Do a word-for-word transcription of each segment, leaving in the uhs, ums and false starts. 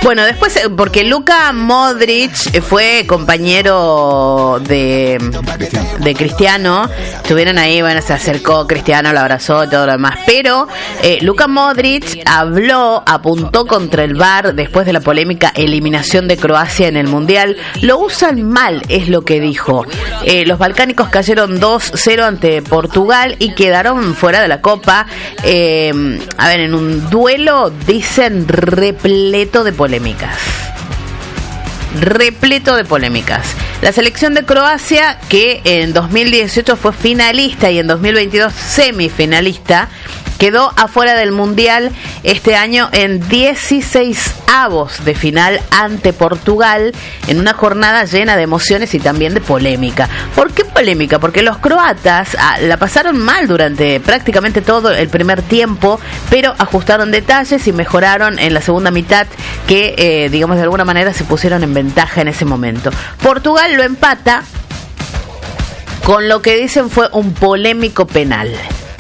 Bueno, después, porque Luka Modric fue compañero de, de Cristiano, estuvieron ahí, bueno, se acercó Cristiano, lo abrazó y todo lo demás, pero eh, Luka Modric habló, apuntó contra el V A R después de la polémica eliminación de Croacia en el Mundial. Lo usan mal, es lo que dijo. Eh, los balcánicos cayeron dos cero ante Portugal y quedaron fuera de la Copa. Eh, a ver, en un duelo, dicen, repleto de polémicas. Repleto de polémicas. La selección de Croacia, que en dos mil dieciocho fue finalista y en dos mil veintidós semifinalista, quedó afuera del Mundial este año en dieciséis avos de final ante Portugal, en una jornada llena de emociones y también de polémica. ¿Por qué polémica? Porque los croatas ah, la pasaron mal durante prácticamente todo el primer tiempo, pero ajustaron detalles y mejoraron en la segunda mitad, que eh, digamos de alguna manera se pusieron en ventaja en ese momento. Portugal lo empata con lo que dicen fue un polémico penal.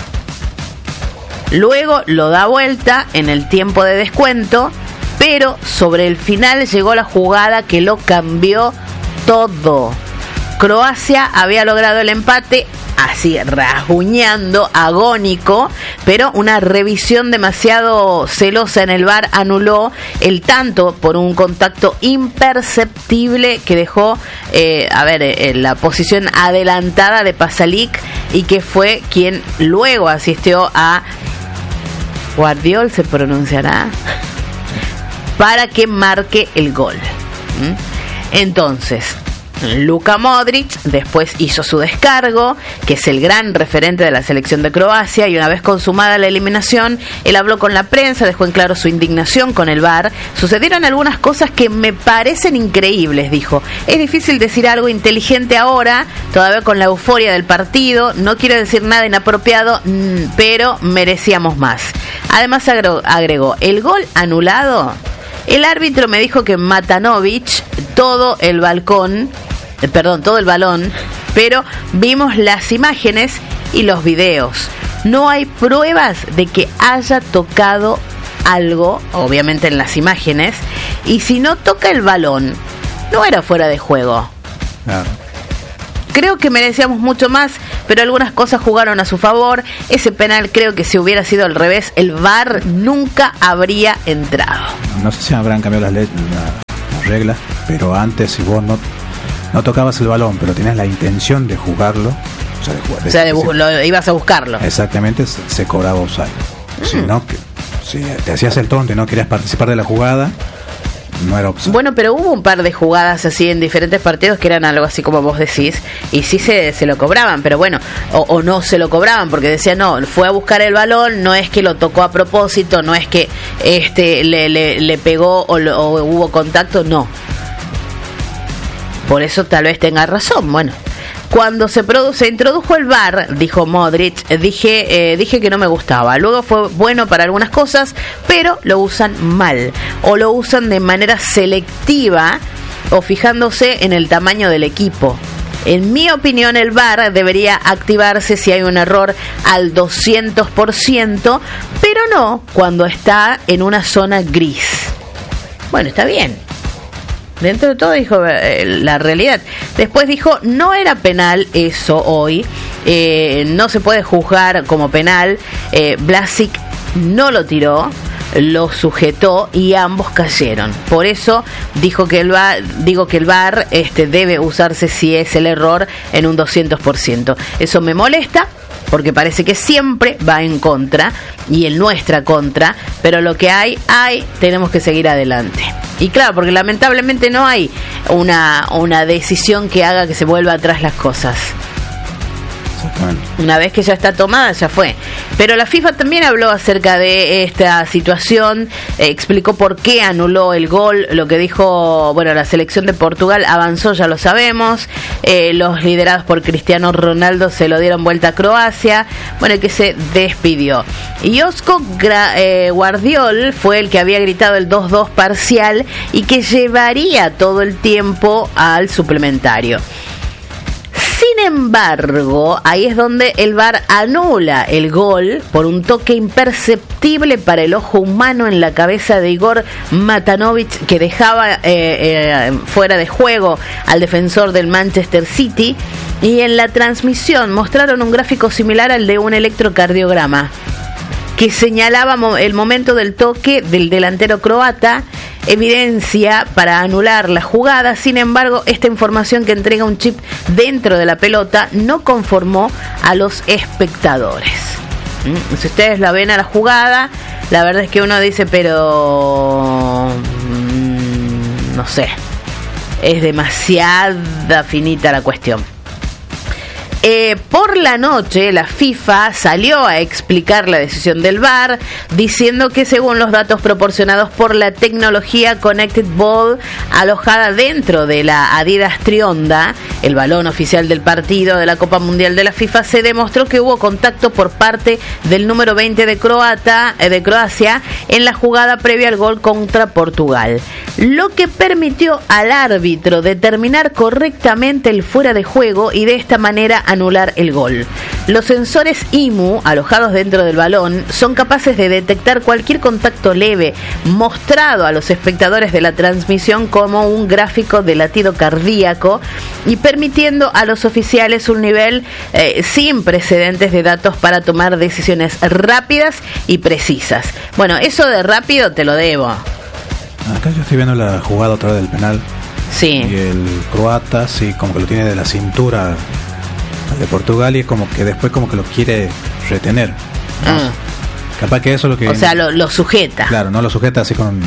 Luego lo da vuelta en el tiempo de descuento, pero sobre el final llegó la jugada que lo cambió todo. Croacia había logrado el empate, así rasguñando, agónico, pero una revisión demasiado celosa en el V A R anuló el tanto por un contacto imperceptible que dejó, eh, a ver, eh, la posición adelantada de Pasalic, y que fue quien luego asistió a Guardiol, se pronunciará, para que marque el gol. ¿Mm? Entonces, Luka Modric después hizo su descargo, que es el gran referente de la selección de Croacia, y una vez consumada la eliminación, él habló con la prensa, dejó en claro su indignación con el V A R. Sucedieron algunas cosas que me parecen increíbles, dijo. Es difícil decir algo inteligente ahora, todavía con la euforia del partido, no quiero decir nada inapropiado, pero merecíamos más. Además agregó, el gol anulado, el árbitro me dijo que Matanovic todo el balcón, eh, perdón, todo el balón, pero vimos las imágenes y los videos. No hay pruebas de que haya tocado algo, obviamente en las imágenes, y si no toca el balón, no era fuera de juego. Claro. Creo que merecíamos mucho más, pero algunas cosas jugaron a su favor. Ese penal, creo que si hubiera sido al revés, el V A R nunca habría entrado. No sé si habrán cambiado las, le- la- las reglas, pero antes, si vos no, no tocabas el balón, pero tenías la intención de jugarlo, o sea, de jugar, O sea, de bu- lo, ibas a buscarlo. Exactamente, se, se cobraba offside. Mm. Si no, que, si te hacías el tonto y no querías participar de la jugada, no era offside. Bueno, pero hubo un par de jugadas así en diferentes partidos que eran algo así como vos decís, y sí se, se lo cobraban, pero bueno, o, o no se lo cobraban, porque decían, no, fue a buscar el balón, no es que lo tocó a propósito, no es que este le, le, le pegó o, lo, o hubo contacto, no. Por eso tal vez tenga razón, bueno. Cuando se, produ- se introdujo el V A R, dijo Modric, dije, eh, dije que no me gustaba. Luego fue bueno para algunas cosas, pero lo usan mal. O lo usan de manera selectiva o fijándose en el tamaño del equipo. En mi opinión, el V A R debería activarse si hay un error al doscientos por ciento, pero no cuando está en una zona gris. Bueno, está bien. Dentro de todo dijo eh, la realidad. Después dijo, no era penal eso hoy, eh, no se puede juzgar como penal. eh, Vlasic no lo tiró, lo sujetó y ambos cayeron. Por eso dijo que el V A R, digo que el V A R este, debe usarse si es el error en un doscientos por ciento. Eso me molesta, porque parece que siempre va en contra y en nuestra contra, pero lo que hay, hay, tenemos que seguir adelante. Y claro, porque lamentablemente no hay una, una decisión que haga que se vuelva atrás las cosas. Una vez que ya está tomada, ya fue. Pero la FIFA también habló acerca de esta situación, eh, explicó por qué anuló el gol. Lo que dijo, bueno, la selección de Portugal avanzó, ya lo sabemos. Eh, los liderados por Cristiano Ronaldo se lo dieron vuelta a Croacia. Bueno, el que se despidió. Y Josko Gra- eh, Guardiol fue el que había gritado el dos dos parcial y que llevaría todo el tiempo al suplementario. Sin embargo, ahí es donde el V A R anula el gol por un toque imperceptible para el ojo humano en la cabeza de Igor Matanovic, que dejaba eh, eh, fuera de juego al defensor del Manchester City, y en la transmisión mostraron un gráfico similar al de un electrocardiograma que señalaba el momento del toque del delantero croata, evidencia para anular la jugada. Sin embargo, esta información que entrega un chip dentro de la pelota no conformó a los espectadores. ¿Mm? Si ustedes la ven a la jugada, la verdad es que uno dice, pero mmm, no sé, es demasiada finita la cuestión. Eh, por la noche la FIFA salió a explicar la decisión del V A R, diciendo que según los datos proporcionados por la tecnología Connected Ball alojada dentro de la Adidas Trionda, el balón oficial del partido de la Copa Mundial de la FIFA, se demostró que hubo contacto por parte del número veinte de, Croata, eh, de Croacia en la jugada previa al gol contra Portugal, lo que permitió al árbitro determinar correctamente el fuera de juego y de esta manera anular el gol. Los sensores I M U alojados dentro del balón son capaces de detectar cualquier contacto leve, mostrado a los espectadores de la transmisión como un gráfico de latido cardíaco, y permitiendo a los oficiales un nivel eh, sin precedentes de datos para tomar decisiones rápidas y precisas. Bueno, eso de rápido te lo debo. Acá yo estoy viendo la jugada otra vez del penal. Sí. Y el croata, sí, como que lo tiene de la cintura de Portugal, y es como que después como que lo quiere retener, ¿no? Ah. Capaz que eso es lo que... O sea, lo, lo sujeta. Claro, no lo sujeta así con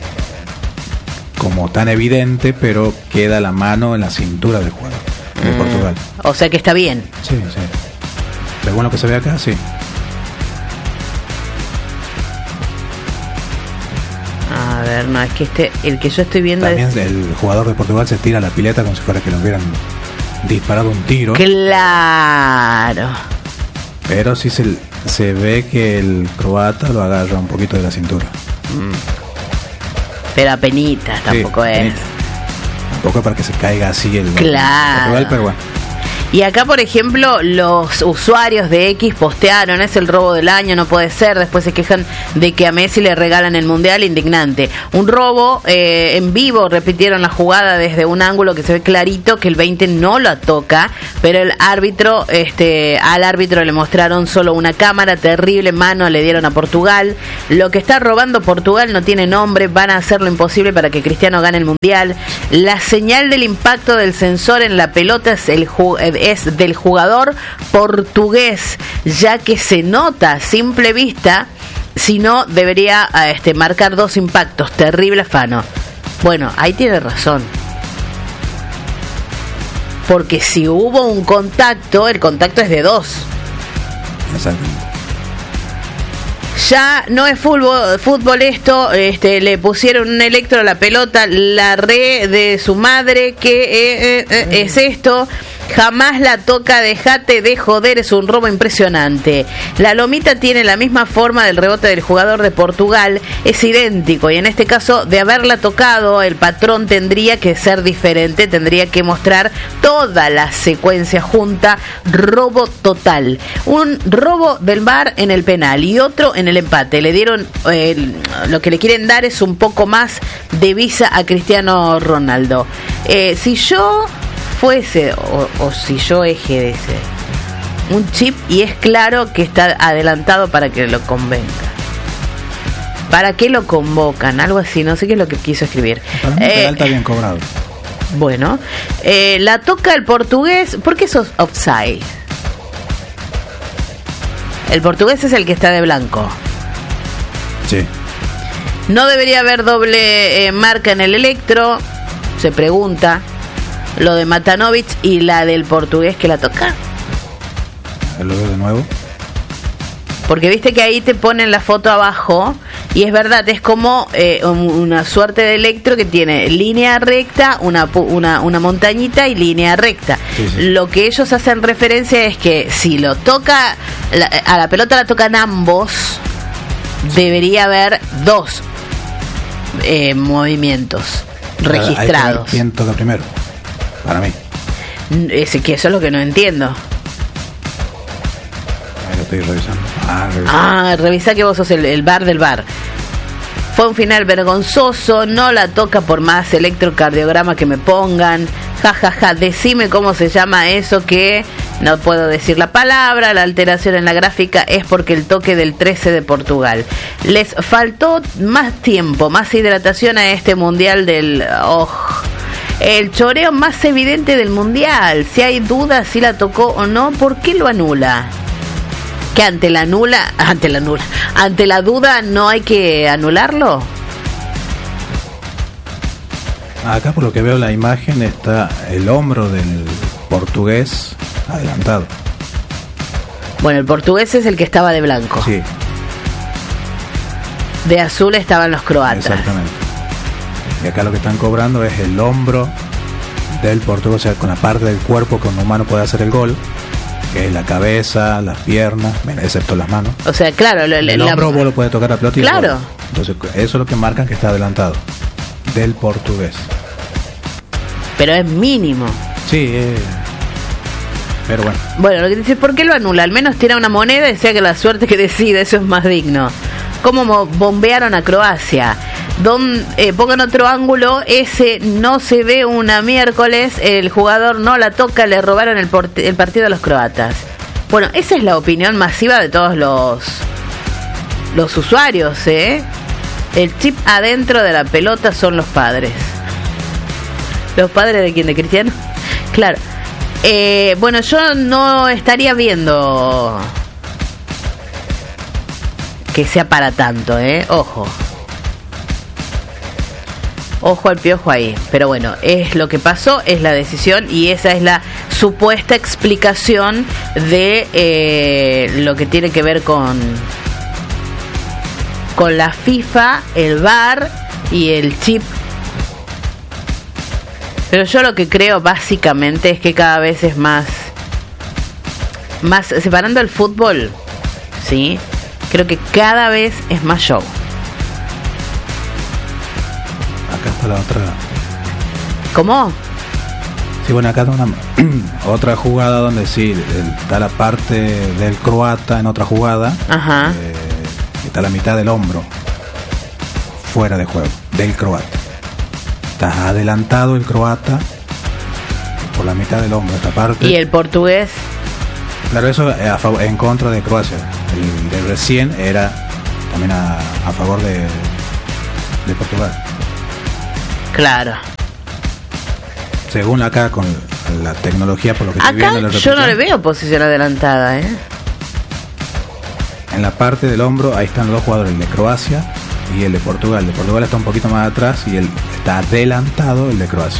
como tan evidente, pero queda la mano en la cintura del jugador de mm. Portugal. O sea que está bien. Sí, sí. Según lo que se ve acá, sí. A ver, no, es que este, el que yo estoy viendo también es... el jugador de Portugal se tira a la pileta como si fuera que lo hubieran disparado un tiro. Claro. Pero sí se, se ve que el croata lo agarra un poquito de la cintura. Mm. Pero apenita, tampoco sí, es. Penita. Tampoco es para que se caiga así el claro. Portugal, pero bueno. Y acá, por ejemplo, los usuarios de X postearon: es el robo del año, no puede ser. Después se quejan de que a Messi le regalan el Mundial, indignante. Un robo eh, en vivo, repitieron la jugada desde un ángulo que se ve clarito que el veinte no la toca, pero el árbitro, este, al árbitro le mostraron solo una cámara, terrible mano le dieron a Portugal. Lo que está robando Portugal no tiene nombre, van a hacer lo imposible para que Cristiano gane el Mundial. La señal del impacto del sensor en la pelota es el jugador es del jugador portugués, ya que se nota a simple vista, si no debería este, marcar dos impactos. Terrible afano. Bueno, ahí tiene razón, porque si hubo un contacto, el contacto es de dos. Exactamente. Ya no es fútbol, fútbol esto, este, le pusieron un electro a la pelota, la re de su madre, que eh, eh, eh, es esto, jamás la toca, dejate de joder, es un robo impresionante. La lomita tiene la misma forma del rebote del jugador de Portugal, es idéntico, y en este caso, de haberla tocado, el patrón tendría que ser diferente, tendría que mostrar toda la secuencia junta. Robo total, un robo del V A R en el penal y otro en el empate. Le dieron, eh, lo que le quieren dar es un poco más de visa a Cristiano Ronaldo. Eh, si yo fuese, o, o si yo ejerce un chip, y es claro que está adelantado para que lo convenga. ¿Para qué lo convocan? Algo así, no sé qué es lo que quiso escribir. Para mí eh, está bien cobrado. Bueno, eh, la toca el portugués. ¿Por qué sos offside? El portugués es el que está de blanco. Sí. No debería haber doble eh, marca en el electro, se pregunta. Lo de Matanovic y la del portugués que la toca. Lo veo de nuevo. Porque viste que ahí te ponen la foto abajo, y es verdad, es como eh, una suerte de electro que tiene línea recta, una, una, una montañita y línea recta. Sí, sí. Lo que ellos hacen referencia es que si lo toca, la, a la pelota la tocan ambos, debería haber dos eh, movimientos registrados. ¿Quién toca primero? Para mí. Ese que eso es lo que no entiendo. Ahí lo estoy revisando. Ah, revisando. Ah, revisa que vos sos el, el bar del bar. Fue un final vergonzoso, no la toca por más electrocardiograma que me pongan. Ja, ja, ja, decime cómo se llama eso que no puedo decir la palabra. La alteración en la gráfica es porque el toque del trece de Portugal. Les faltó más tiempo, más hidratación a este mundial del... Oh, el choreo más evidente del mundial. Si hay dudas si la tocó o no, ¿por qué lo anula? Que ante la nula, ante la nula, ante la duda no hay que anularlo. Acá por lo que veo la imagen está el hombro del portugués adelantado. Bueno, el portugués es el que estaba de blanco. Sí. De azul estaban los croatas. Exactamente. Y acá lo que están cobrando es el hombro del portugués, o sea, con la parte del cuerpo que un humano puede hacer el gol, que es la cabeza, las piernas, excepto las manos. O sea, claro, lo, el la, hombro vos lo puedes tocar a pelota y claro. Entonces, eso es lo que marcan que está adelantado del portugués. Pero es mínimo. Sí, eh, pero bueno. Bueno, lo que dice, ¿por qué lo anula? Al menos tira una moneda y sea que la suerte que decide, eso es más digno. ¿Cómo bombearon a Croacia? Don, eh, pongan otro ángulo, ese no se ve una miércoles, el jugador no la toca, le robaron el, port- el partido a los croatas. Bueno, esa es la opinión masiva de todos los los usuarios, ¿eh? El chip adentro de la pelota son los padres. ¿Los padres de quién? ¿De Cristiano? Claro. Eh, bueno, yo no estaría viendo que sea para tanto, ¿eh? Ojo. Ojo al piojo ahí. Pero bueno, es lo que pasó, es la decisión y esa es la supuesta explicación de eh, lo que tiene que ver con con la FIFA, el V A R y el chip. Pero yo lo que creo básicamente es que cada vez es más más separando el fútbol, ¿sí? Creo que cada vez es más show. Acá está la otra. ¿Cómo? Sí, bueno, acá está una otra jugada donde sí está la parte del croata en otra jugada. Ajá. Eh, está la mitad del hombro fuera de juego del croata. Está adelantado el croata por la mitad del hombro esta parte. ¿Y el portugués? Claro, eso a favor, en contra de Croacia. El de recién era también a, a favor de, de Portugal. Claro. Según acá con la tecnología, por lo que estoy Acá viendo, la yo no le veo posición adelantada, ¿eh? En la parte del hombro, ahí están los dos jugadores, el de Croacia y el de Portugal. El de Portugal está un poquito más atrás y él está adelantado el de Croacia.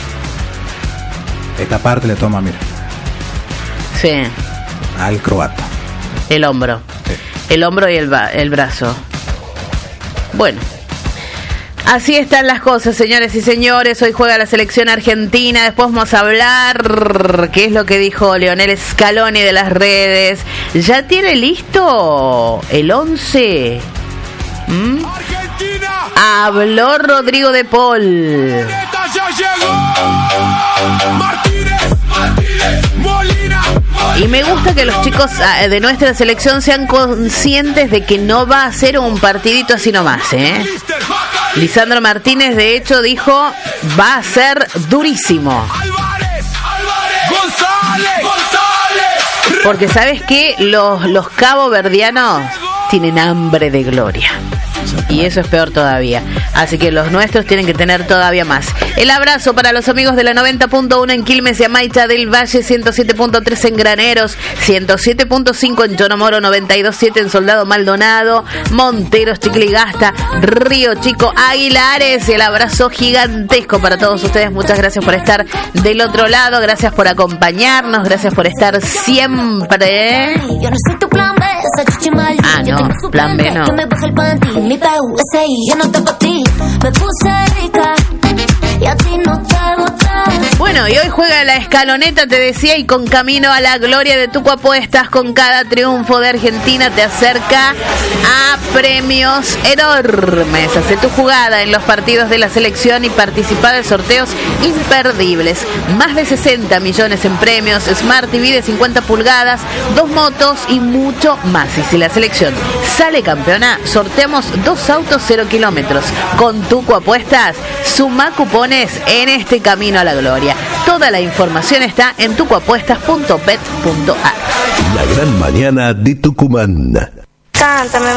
Esta parte le toma, mira. Sí. Al croata. El hombro. Sí. El hombro y el, ba- el brazo. Bueno. Así están las cosas, señores y señores. Hoy juega la selección argentina. Después vamos a hablar qué es lo que dijo Lionel Scaloni de las redes. ¿Ya tiene listo el once? ¿Mm? Habló Rodrigo de Paul. Y me gusta que los chicos de nuestra selección sean conscientes de que no va a ser un partidito así nomás, ¿eh? Lisandro Martínez, de hecho, dijo, va a ser durísimo. Porque ¿sabes qué? Los, los caboverdianos tienen hambre de gloria. Y eso es peor todavía. Así que los nuestros tienen que tener todavía más. El abrazo para los amigos de la noventa punto uno en Quilmes y Amaicha del Valle, ciento siete punto tres en Graneros, ciento siete punto cinco en Chonomoro, noventa y dos punto siete en Soldado Maldonado, Monteros, Chicligasta, Río Chico, Aguilares. El abrazo gigantesco para todos ustedes. Muchas gracias por estar del otro lado. Gracias por acompañarnos. Gracias por estar siempre. Yo no soy tu plan B, esa chichi maldita. Ah, no, Yo tengo su plan B no. Que me baje el panty, mi P U S I, yo no te ti. Me puse rica y a ti no te gusta. Bueno, y hoy juega la escaloneta, te decía, y con camino a la gloria de Tuco Apuestas, con cada triunfo de Argentina te acerca a premios enormes. Hace tu jugada en los partidos de la selección y participa de sorteos imperdibles. Más de sesenta millones en premios, Smart T V de cincuenta pulgadas, dos motos y mucho más. Y si la selección sale campeona, sorteamos dos autos cero kilómetros. Con Tuco Apuestas, suma cupones en este camino a la gloria. Toda la información está en tucoapuestas punto pet punto a r. La gran mañana de Tucumán. Cántame,